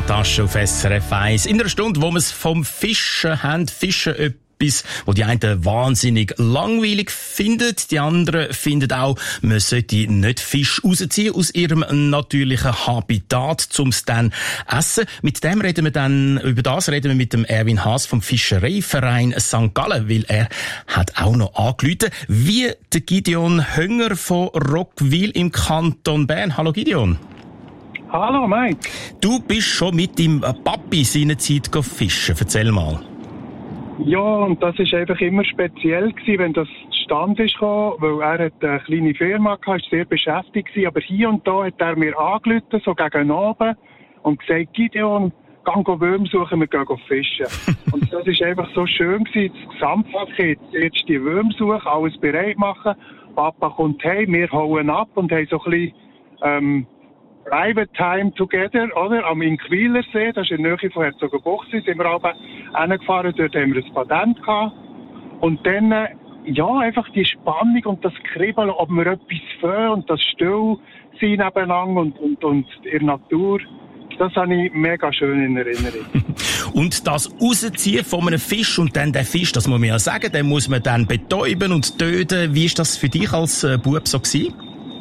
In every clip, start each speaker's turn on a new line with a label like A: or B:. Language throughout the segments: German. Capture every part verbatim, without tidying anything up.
A: Flaschentasche auf S R F eins. In einer Stunde, wo wir es vom Fischen haben, Fischen etwas, wo die einen wahnsinnig langweilig finden, die anderen finden auch, man sollte nicht Fisch rausziehen aus ihrem natürlichen Habitat, um es dann essen. Mit dem reden wir dann, über das reden wir mit dem Erwin Haas vom Fischereiverein Sankt Gallen, weil er hat auch noch angerufen, wie der Gideon Hönger von Roggwil im Kanton Bern. Hallo Gideon.
B: Hallo Mike.
A: Du bist schon mit deinem Papi seine Zeit fischen. Erzähl mal.
B: Ja, und das war einfach immer speziell gewesen, wenn das zustande ist gekommen, weil er hat eine kleine Firma hatte, war sehr beschäftigt gewesen, aber hier und da hat er mir angerufen, so gegen Abend, und gesagt, Gideon, geh Würm suchen, wir gehen fischen. Und das war einfach so schön gewesen, das Gesamtpaket, jetzt die Würm suchen, alles bereit machen, Papa kommt heim, wir hauen ab und haben so ein bisschen, ähm, Private Time Together, oder? Am Inquiler See, das ist in der Nähe von Herzogenbuchsee, sind wir aber hingefahren, dort haben wir ein Patent gehabt. Und dann, äh, ja, einfach die Spannung und das Kribbeln, ob wir etwas fangen und das Stillsein nebeneinander und, und, und in der Natur, das habe ich mega schön in Erinnerung.
A: Und das Rausziehen von einem Fisch und dann der Fisch, das muss man ja sagen, den muss man dann betäuben und töten. Wie ist das für dich als äh, Bub so gewesen?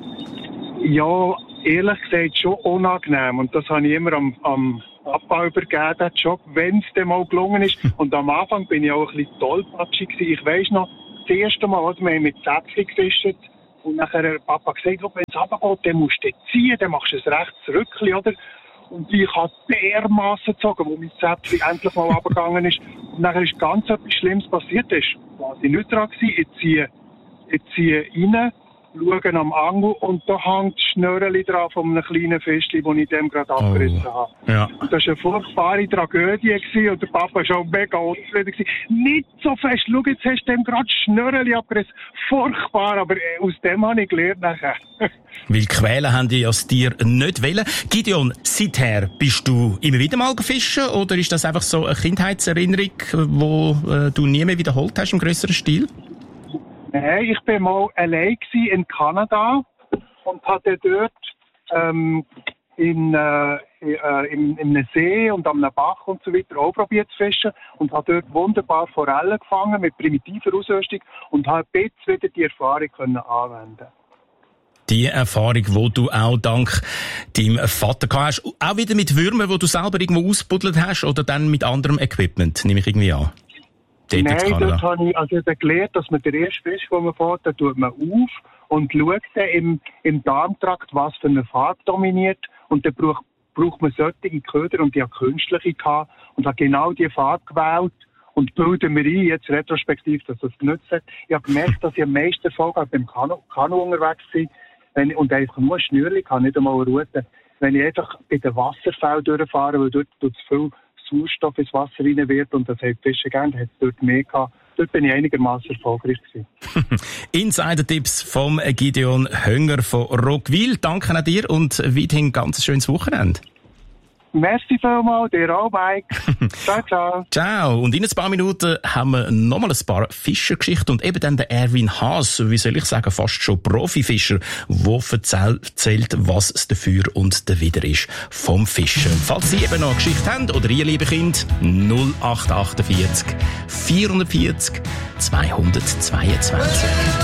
B: Ja, ehrlich gesagt schon unangenehm. Und das habe ich immer am, am Papa übergeben, den Job, wenn es dann mal gelungen ist. Und am Anfang bin ich auch ein bisschen tollpatschig gewesen. Ich weiss noch, das erste Mal, als wir mit Sätzchen gefischt und nachher hat Papa gesagt, wenn es runtergeht, dann musst du ziehen, dann machst du es rechts zurückchen, oder? Und ich habe dermassen gezogen, wo mein Sätzchen endlich mal runtergegangen ist. Und nachher ist ganz etwas Schlimmes passiert. Das war ich nicht dran gewesen. Ich ziehe, ich ziehe rein, schauen am Angel und da hängt das Schnörreli dran von einem kleinen Fischchen, das ich dem gerade abgerissen
A: oh.
B: habe.
A: Ja.
B: Und das war eine furchtbare Tragödie gewesen und der Papa war auch mega unzufrieden gewesen. Nicht so fest, schau, jetzt hast du dem gerade das Schnörreli abgerissen. Furchtbar, aber aus dem habe ich gelernt nachher.
A: Weil quälen haben die das Tier nicht wollen. Gideon, seither bist du immer wieder mal gefischen oder ist das einfach so eine Kindheitserinnerung, die äh, du nie mehr wiederholt hast im grösseren Stil?
B: Nein, ich war mal allein in Kanada und hatte dort ähm, in, äh, in, in einem See und am Bach und so weiter auch probiert zu fischen und habe dort wunderbar Forellen gefangen mit primitiver Ausrüstung und habe jetzt wieder die Erfahrung können anwenden.
A: Die Erfahrung, die du auch dank deinem Vater gehabt hast, auch wieder mit Würmern, die du selber irgendwo ausgebuddelt hast oder dann mit anderem Equipment, nehme ich irgendwie an?
B: Dort Nein, dort habe ich also gelernt, dass man den ersten Fisch, den man fährt, da tut man auf und schaut dann im, im Darmtrakt, was für eine Farbe dominiert. Und dann braucht, braucht man solche Köder und die habe künstliche gehabt und habe genau die Farbe gewählt und bilden mir ein, jetzt retrospektiv, dass das genützt hat. Ich habe gemerkt, dass ich am meisten Erfolg habe beim Kanu, Kanu unterwegs bin wenn, und einfach nur ein Schnürchen habe, nicht einmal eine Route. Wenn ich einfach bei den Wasserfällen durchfahre, weil dort tut es viel Sauerstoff ins Wasser rein wird und das hat Fische gern, da hat es dort mehr gehabt. Dort bin ich einigermaßen erfolgreich gewesen.
A: Insider-Tipps vom Gideon Hönger von Roggwil. Danke an dir und weiterhin ein ganz schönes Wochenende.
B: Merci vielmals, dir auch, Mike. Ciao, ciao.
A: Ciao. Und in ein paar Minuten haben wir nochmal ein paar Fischergeschichten und eben dann der Erwin Haas, wie soll ich sagen, fast schon Profifischer, der erzählt, was es dafür und dawider ist vom Fischen. Falls Sie eben noch eine Geschichte haben oder ihr, liebe Kind, null acht acht vier vierhundertvierzig zweihundertzweiundzwanzig.